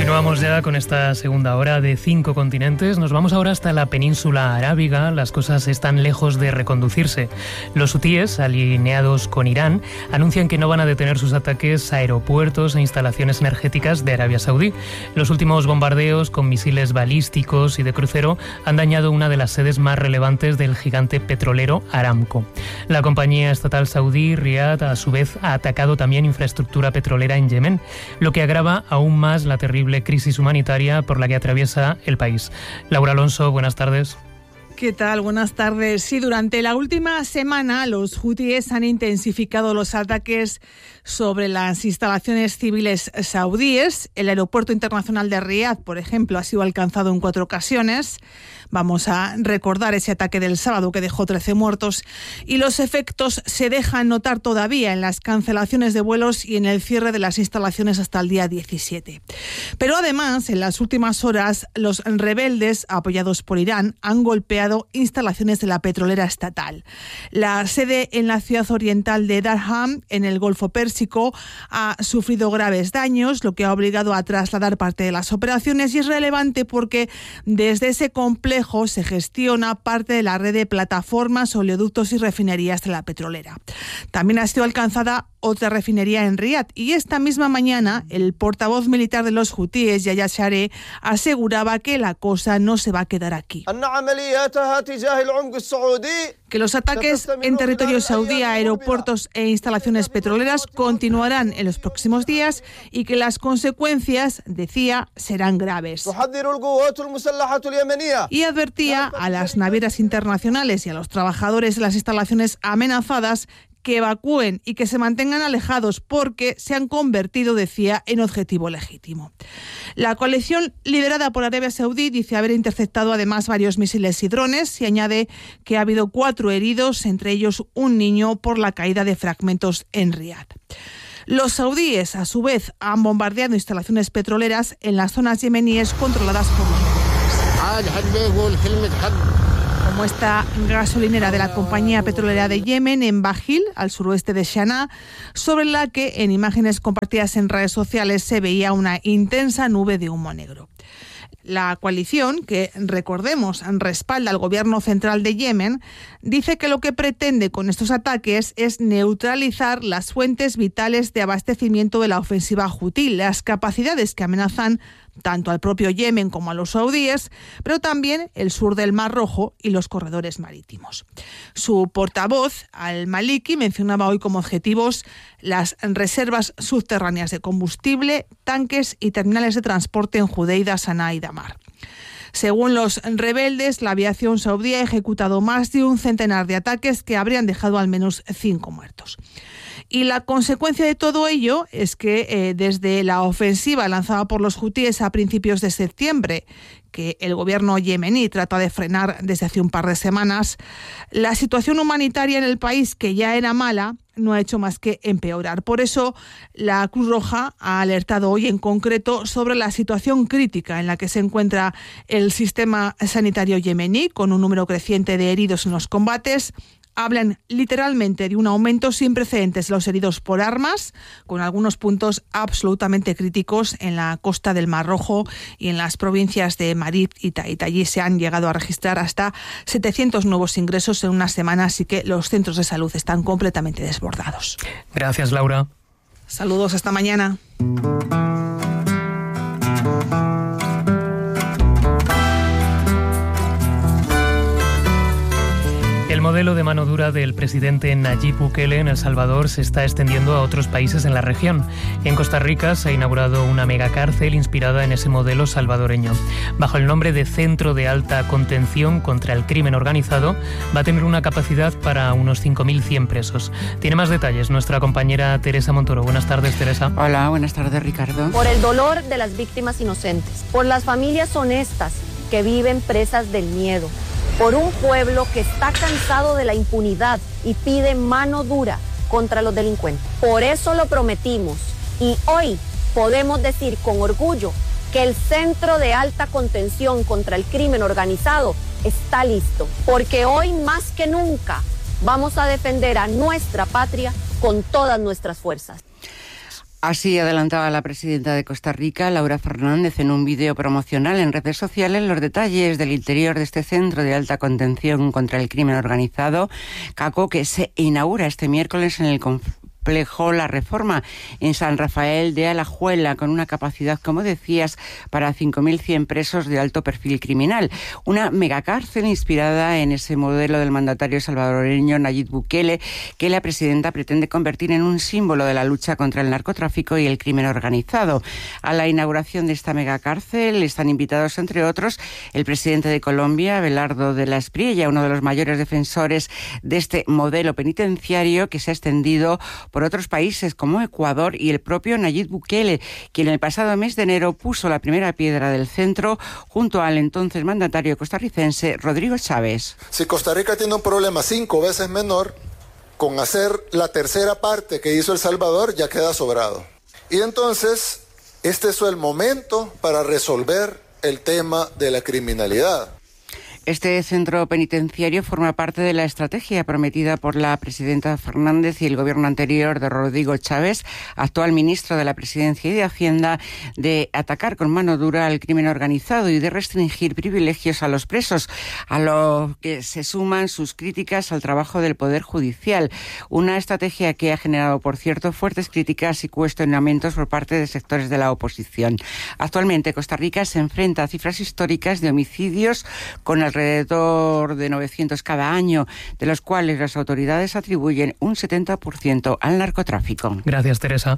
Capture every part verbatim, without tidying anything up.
Continuamos ya con esta segunda hora de Cinco Continentes. Nos vamos ahora hasta la península arábiga. Las cosas están lejos de reconducirse. Los hutíes, alineados con Irán, anuncian que no van a detener sus ataques a aeropuertos e instalaciones energéticas de Arabia Saudí. Los últimos bombardeos con misiles balísticos y de crucero han dañado una de las sedes más relevantes del gigante petrolero Aramco. La compañía estatal saudí, Riad, a su vez ha atacado también infraestructura petrolera en Yemen, lo que agrava aún más la terrible crisis humanitaria por la que atraviesa el país. Laura Alonso, buenas tardes. ¿Qué tal? Buenas tardes. Sí, durante la última semana los hutíes han intensificado los ataques sobre las instalaciones civiles saudíes. El aeropuerto internacional de Riad, por ejemplo, ha sido alcanzado en cuatro ocasiones. Vamos a recordar ese ataque del sábado que dejó trece muertos. Y los efectos se dejan notar todavía en las cancelaciones de vuelos y en el cierre de las instalaciones hasta el día diecisiete. Pero además, en las últimas horas, los rebeldes, apoyados por Irán, han golpeado instalaciones de la petrolera estatal. La sede en la ciudad oriental de Darham, en el Golfo Pérsico, ha sufrido graves daños, lo que ha obligado a trasladar parte de las operaciones, y es relevante porque desde ese complejo se gestiona parte de la red de plataformas, oleoductos y refinerías de la petrolera. También ha sido alcanzada otra refinería en Riad, y esta misma mañana el portavoz militar de los hutíes, Yahya Saree, aseguraba que la cosa no se va a quedar aquí. Que los ataques en territorio saudí a aeropuertos e instalaciones petroleras continuarán en los próximos días y que las consecuencias, decía, serán graves. Y advertía a las navieras internacionales y a los trabajadores de las instalaciones amenazadas que evacúen y que se mantengan alejados porque se han convertido, decía, en objetivo legítimo. La coalición liderada por Arabia Saudí dice haber interceptado además varios misiles y drones y añade que ha habido cuatro heridos, entre ellos un niño, por la caída de fragmentos en Riad. Los saudíes, a su vez, han bombardeado instalaciones petroleras en las zonas yemeníes controladas por los como esta gasolinera de la compañía petrolera de Yemen en Bajil, al suroeste de Sanaa, sobre la que en imágenes compartidas en redes sociales se veía una intensa nube de humo negro. La coalición, que recordemos respalda al gobierno central de Yemen, dice que lo que pretende con estos ataques es neutralizar las fuentes vitales de abastecimiento de la ofensiva hutí, las capacidades que amenazan tanto al propio Yemen como a los saudíes, pero también el sur del Mar Rojo y los corredores marítimos. Su portavoz, Al-Maliki, mencionaba hoy como objetivos las reservas subterráneas de combustible, tanques y terminales de transporte en Judeida, Sanaa y Damar. Según los rebeldes, la aviación saudí ha ejecutado más de un centenar de ataques que habrían dejado al menos cinco muertos. Y la consecuencia de todo ello es que eh, desde la ofensiva lanzada por los hutíes a principios de septiembre, que el gobierno yemení trata de frenar desde hace un par de semanas, la situación humanitaria en el país, que ya era mala, no ha hecho más que empeorar. Por eso, la Cruz Roja ha alertado hoy en concreto sobre la situación crítica en la que se encuentra el sistema sanitario yemení, con un número creciente de heridos en los combates. Hablan literalmente de un aumento sin precedentes de los heridos por armas, con algunos puntos absolutamente críticos en la costa del Mar Rojo y en las provincias de Marib y Ta'it. Allí se han llegado a registrar hasta setecientos nuevos ingresos en una semana, así que los centros de salud están completamente desbordados. Gracias, Laura. Saludos, hasta mañana. El modelo de mano dura del presidente Nayib Bukele en El Salvador se está extendiendo a otros países en la región. En Costa Rica se ha inaugurado una megacárcel inspirada en ese modelo salvadoreño. Bajo el nombre de Centro de Alta Contención contra el Crimen Organizado, va a tener una capacidad para unos cinco mil cien presos. Tiene más detalles nuestra compañera Teresa Montoro. Buenas tardes, Teresa. Hola, buenas tardes, Ricardo. Por el dolor de las víctimas inocentes, por las familias honestas que viven presas del miedo, por un pueblo que está cansado de la impunidad y pide mano dura contra los delincuentes. Por eso lo prometimos y hoy podemos decir con orgullo que el Centro de Alta Contención contra el Crimen Organizado está listo, porque hoy más que nunca vamos a defender a nuestra patria con todas nuestras fuerzas. Así adelantaba la presidenta de Costa Rica, Laura Fernández, en un vídeo promocional en redes sociales los detalles del interior de este centro de alta contención contra el crimen organizado, CACO, que se inaugura este miércoles en el complejo La Reforma, en San Rafael de Alajuela, con una capacidad, como decías, para cinco mil cien presos de alto perfil criminal. Una megacárcel inspirada en ese modelo del mandatario salvadoreño Nayib Bukele, que la presidenta pretende convertir en un símbolo de la lucha contra el narcotráfico y el crimen organizado. A la inauguración de esta megacárcel están invitados, entre otros, el presidente de Colombia, Abelardo de la Espriella, uno de los mayores defensores de este modelo penitenciario que se ha extendido por otros países como Ecuador, y el propio Nayib Bukele, quien el pasado mes de enero puso la primera piedra del centro junto al entonces mandatario costarricense Rodrigo Chávez. Si Costa Rica tiene un problema cinco veces menor, con hacer la tercera parte que hizo El Salvador ya queda sobrado. Y entonces, este es el momento para resolver el tema de la criminalidad. Este centro penitenciario forma parte de la estrategia prometida por la presidenta Fernández y el gobierno anterior de Rodrigo Chávez, actual ministro de la Presidencia y de Hacienda, de atacar con mano dura al crimen organizado y de restringir privilegios a los presos, a lo que se suman sus críticas al trabajo del Poder Judicial. Una estrategia que ha generado, por cierto, fuertes críticas y cuestionamientos por parte de sectores de la oposición. Actualmente, Costa Rica se enfrenta a cifras históricas de homicidios con el alrededor de novecientos cada año, de los cuales las autoridades atribuyen un setenta por ciento al narcotráfico. Gracias, Teresa.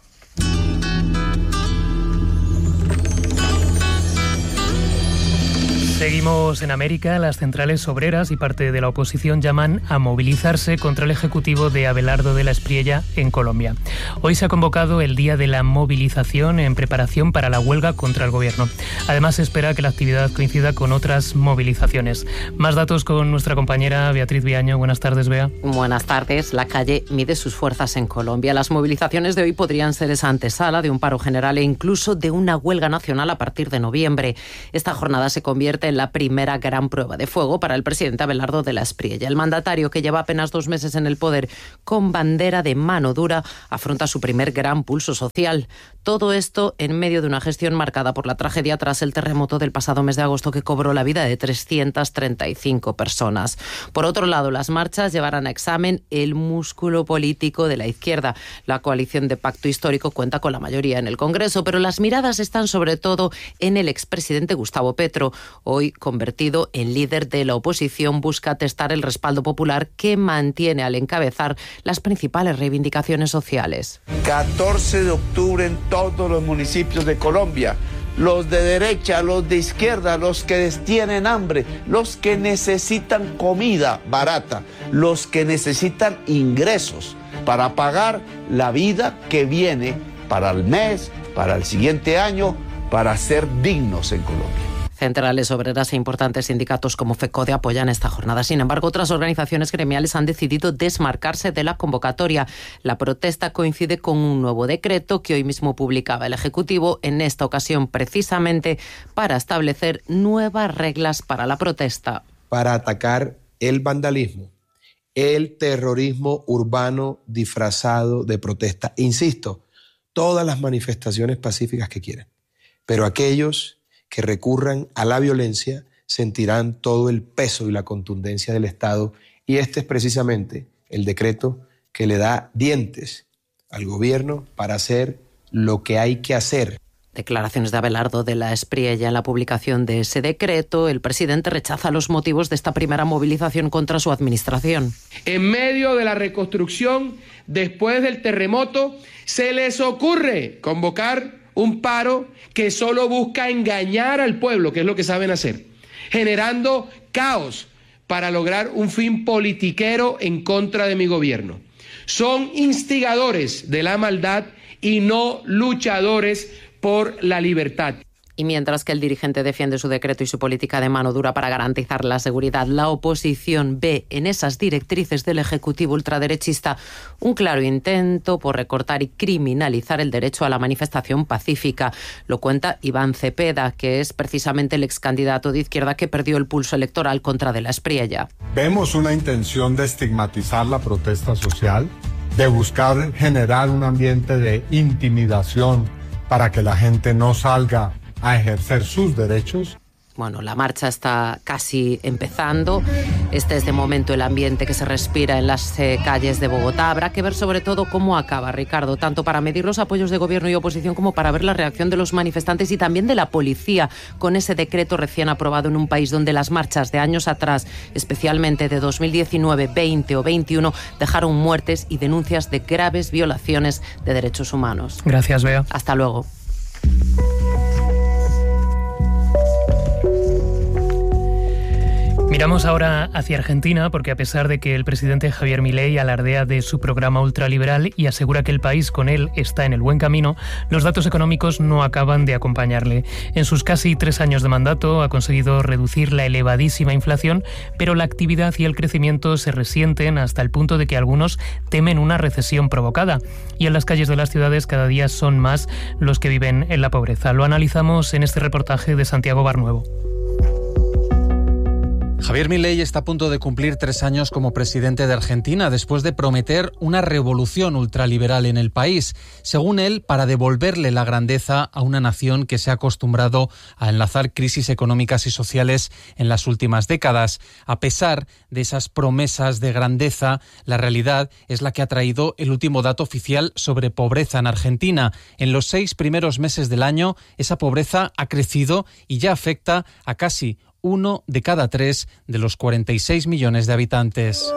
Seguimos en América. Las centrales obreras y parte de la oposición llaman a movilizarse contra el ejecutivo de Abelardo de la Espriella en Colombia. Hoy se ha convocado el Día de la Movilización en preparación para la huelga contra el gobierno. Además, se espera que la actividad coincida con otras movilizaciones. Más datos con nuestra compañera Beatriz Viaño. Buenas tardes, Bea. Buenas tardes. La calle mide sus fuerzas en Colombia. Las movilizaciones de hoy podrían ser esa antesala de un paro general e incluso de una huelga nacional a partir de noviembre. Esta jornada se convierte en la primera gran prueba de fuego para el presidente Abelardo de la Espriella. El mandatario, que lleva apenas dos meses en el poder con bandera de mano dura, afronta su primer gran pulso social. Todo esto en medio de una gestión marcada por la tragedia tras el terremoto del pasado mes de agosto, que cobró la vida de trescientas treinta y cinco personas. Por otro lado, las marchas llevarán a examen el músculo político de la izquierda. La coalición de Pacto Histórico cuenta con la mayoría en el Congreso, pero las miradas están sobre todo en el expresidente Gustavo Petro. Hoy, convertido en líder de la oposición, busca testar el respaldo popular que mantiene al encabezar las principales reivindicaciones sociales. catorce de octubre en todos los municipios de Colombia. Los de derecha, los de izquierda, los que tienen hambre, los que necesitan comida barata, los que necesitan ingresos para pagar la vida que viene para el mes, para el siguiente año, para ser dignos en Colombia. Centrales obreras e importantes sindicatos como FECODE apoyan esta jornada. Sin embargo, otras organizaciones gremiales han decidido desmarcarse de la convocatoria. La protesta coincide con un nuevo decreto que hoy mismo publicaba el Ejecutivo, en esta ocasión precisamente para establecer nuevas reglas para la protesta. Para atacar el vandalismo, el terrorismo urbano disfrazado de protesta. Insisto, todas las manifestaciones pacíficas que quieran, pero aquellos que recurran a la violencia sentirán todo el peso y la contundencia del Estado, y este es precisamente el decreto que le da dientes al gobierno para hacer lo que hay que hacer. Declaraciones de Abelardo de la Espriella en la publicación de ese decreto. El presidente rechaza los motivos de esta primera movilización contra su administración. En medio de la reconstrucción después del terremoto, se les ocurre convocar un paro que solo busca engañar al pueblo, que es lo que saben hacer, generando caos para lograr un fin politiquero en contra de mi gobierno. Son instigadores de la maldad y no luchadores por la libertad. Y mientras que el dirigente defiende su decreto y su política de mano dura para garantizar la seguridad, la oposición ve en esas directrices del Ejecutivo ultraderechista un claro intento por recortar y criminalizar el derecho a la manifestación pacífica. Lo cuenta Iván Cepeda, que es precisamente el ex candidato de izquierda que perdió el pulso electoral contra de la Espriella. Vemos una intención de estigmatizar la protesta social, de buscar generar un ambiente de intimidación para que la gente no salga a ejercer sus derechos. Bueno, la marcha está casi empezando. Este es de momento el ambiente que se respira en las eh, calles de Bogotá. Habrá que ver sobre todo cómo acaba, Ricardo, tanto para medir los apoyos de gobierno y oposición como para ver la reacción de los manifestantes y también de la policía con ese decreto recién aprobado en un país donde las marchas de años atrás, especialmente de dos mil diecinueve, veinte o veintiuno, dejaron muertes y denuncias de graves violaciones de derechos humanos. Gracias, Bea. Hasta luego. Miramos ahora hacia Argentina porque a pesar de que el presidente Javier Milei alardea de su programa ultraliberal y asegura que el país con él está en el buen camino, los datos económicos no acaban de acompañarle. En sus casi tres años de mandato ha conseguido reducir la elevadísima inflación, pero la actividad y el crecimiento se resienten hasta el punto de que algunos temen una recesión provocada. Y en las calles de las ciudades cada día son más los que viven en la pobreza. Lo analizamos en este reportaje de Santiago Barnuevo. Javier Milei está a punto de cumplir tres años como presidente de Argentina después de prometer una revolución ultraliberal en el país, según él, para devolverle la grandeza a una nación que se ha acostumbrado a enlazar crisis económicas y sociales en las últimas décadas. A pesar de esas promesas de grandeza, la realidad es la que ha traído el último dato oficial sobre pobreza en Argentina. En los seis primeros meses del año, esa pobreza ha crecido y ya afecta a casi uno de cada tres de los cuarenta y seis millones de habitantes.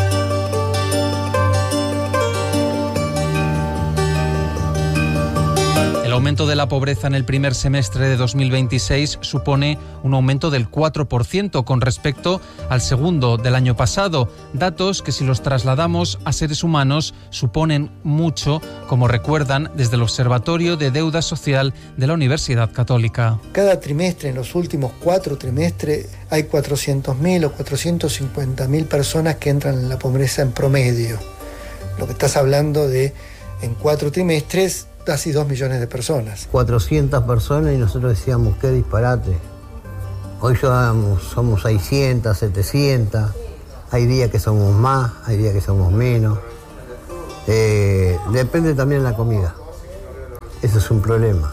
El aumento de la pobreza en el primer semestre de dos mil veintiséis supone un aumento del cuatro por ciento con respecto al segundo del año pasado. Datos que, si los trasladamos a seres humanos, suponen mucho, como recuerdan desde el Observatorio de Deuda Social de la Universidad Católica. Cada trimestre, en los últimos cuatro trimestres, hay cuatrocientos mil o cuatrocientos cincuenta mil personas que entran en la pobreza en promedio. Lo que estás hablando de, en cuatro trimestres, casi dos millones de personas. cuatrocientas personas y nosotros decíamos, qué disparate. Hoy somos, somos seiscientas, setecientas. Hay días que somos más, hay días que somos menos. Eh, depende también de la comida. Eso es un problema.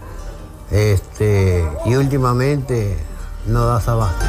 Este, y últimamente no das abasto.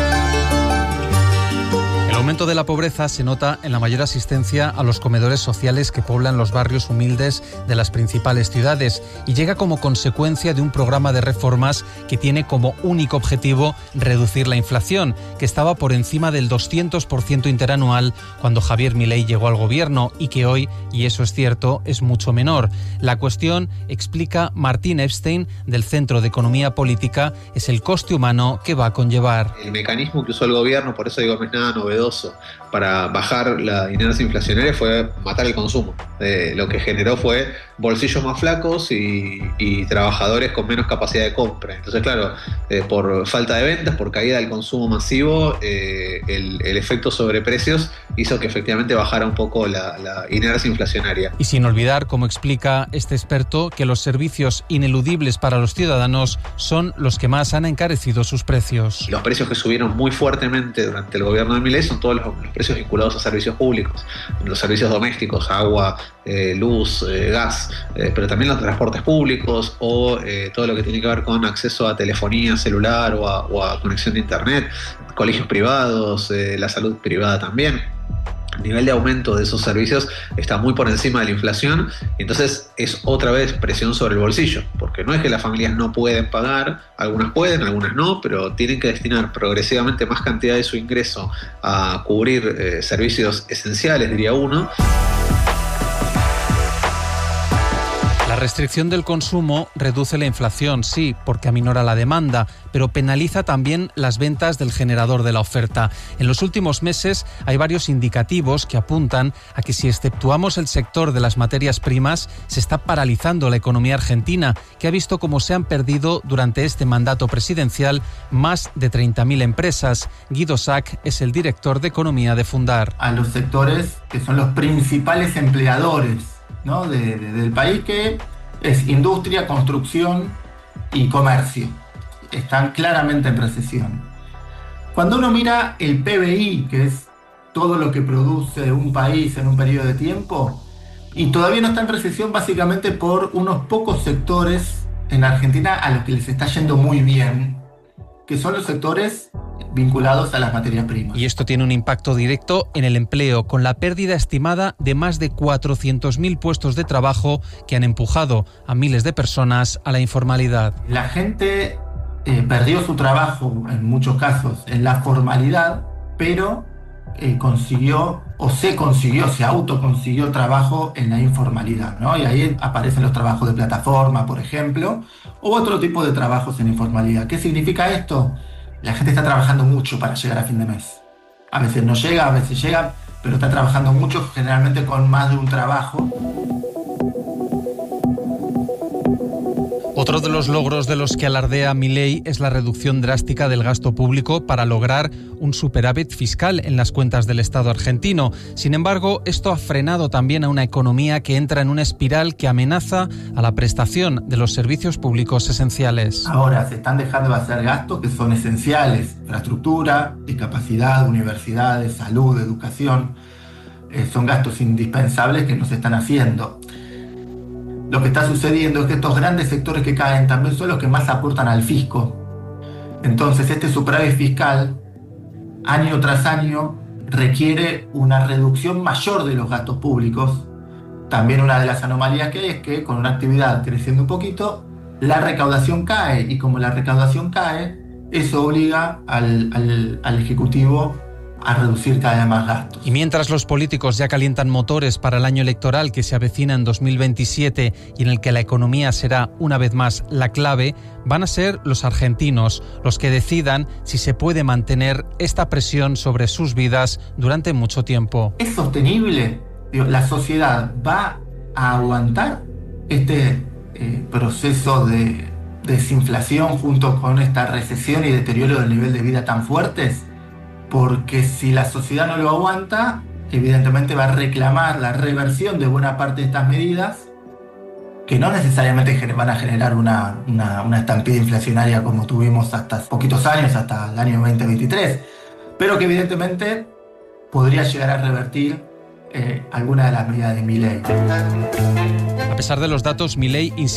El aumento de la pobreza se nota en la mayor asistencia a los comedores sociales que poblan los barrios humildes de las principales ciudades y llega como consecuencia de un programa de reformas que tiene como único objetivo reducir la inflación, que estaba por encima del doscientos por ciento interanual cuando Javier Milei llegó al gobierno y que hoy, y eso es cierto, es mucho menor. La cuestión, explica Martín Epstein del Centro de Economía Política, es el coste humano que va a conllevar. El mecanismo que usó el gobierno, por eso digo, no es nada novedoso, para bajar la inercia inflacionaria fue matar el consumo. Eh, lo que generó fue bolsillos más flacos y, y trabajadores con menos capacidad de compra. Entonces, claro, eh, por falta de ventas, por caída del consumo masivo, eh, el, el efecto sobre precios hizo que efectivamente bajara un poco la, la inercia inflacionaria. Y sin olvidar, como explica este experto, que los servicios ineludibles para los ciudadanos son los que más han encarecido sus precios. Los precios que subieron muy fuertemente durante el gobierno de Milei son todos los, los precios vinculados a servicios públicos, los servicios domésticos, agua, eh, luz, eh, gas, eh, pero también los transportes públicos o eh, todo lo que tiene que ver con acceso a telefonía celular o a, o a conexión de internet, colegios privados, eh, la salud privada también. El nivel de aumento de esos servicios está muy por encima de la inflación y entonces es otra vez presión sobre el bolsillo, porque no es que las familias no pueden pagar, algunas pueden, algunas no, pero tienen que destinar progresivamente más cantidad de su ingreso a cubrir eh, servicios esenciales, diría uno. La restricción del consumo reduce la inflación, sí, porque aminora la demanda, pero penaliza también las ventas del generador de la oferta. En los últimos meses hay varios indicativos que apuntan a que si exceptuamos el sector de las materias primas, se está paralizando la economía argentina, que ha visto cómo se han perdido durante este mandato presidencial más de treinta mil empresas. Guido Sack es el director de Economía de Fundar. A los sectores que son los principales empleadores, ¿no? de, de, del país, que es industria, construcción y comercio. Están claramente en recesión. Cuando uno mira el P B I, que es todo lo que produce un país en un periodo de tiempo, Y todavía no está en recesión básicamente por unos pocos sectores en Argentina a los que les está yendo muy bien, que son los sectores vinculados a las materias primas. Y esto tiene un impacto directo en el empleo, con la pérdida estimada de más de cuatrocientos mil puestos de trabajo que han empujado a miles de personas a la informalidad. La gente eh, perdió su trabajo, en muchos casos, en la formalidad, pero eh, consiguió, o se consiguió, se autoconsiguió trabajo en la informalidad, ¿no? Y ahí aparecen los trabajos de plataforma, por ejemplo, u otro tipo de trabajos en informalidad. ¿Qué significa esto? La gente está trabajando mucho para llegar a fin de mes. A veces no llega, a veces llega, pero está trabajando mucho, generalmente con más de un trabajo. Otro de los logros de los que alardea Milei es la reducción drástica del gasto público para lograr un superávit fiscal en las cuentas del Estado argentino. Sin embargo, esto ha frenado también a una economía que entra en una espiral que amenaza a la prestación de los servicios públicos esenciales. Ahora se están dejando de hacer gastos que son esenciales: infraestructura, discapacidad, universidades, salud, educación. Eh, son gastos indispensables que no se están haciendo. Lo que está sucediendo es que estos grandes sectores que caen también son los que más aportan al fisco. Entonces, este superávit fiscal, año tras año, requiere una reducción mayor de los gastos públicos. También una de las anomalías que hay es que con una actividad creciendo un poquito, la recaudación cae, y como la recaudación cae, eso obliga al, al, al Ejecutivo a reducir cada vez más gastos. Y mientras los políticos ya calientan motores para el año electoral que se avecina en dos mil veintisiete y en el que la economía será una vez más la clave, van a ser los argentinos los que decidan si se puede mantener esta presión sobre sus vidas durante mucho tiempo. ¿Es sostenible? ¿La sociedad va a aguantar este eh, proceso de desinflación junto con esta recesión y deterioro del nivel de vida tan fuertes? Porque si la sociedad no lo aguanta, evidentemente va a reclamar la reversión de buena parte de estas medidas, que no necesariamente van a generar una, una, una estampida inflacionaria como tuvimos hasta poquitos años, hasta el año veinte veintitrés, pero que evidentemente podría llegar a revertir eh, alguna de las medidas de Milei. A pesar de los datos, Milei insiste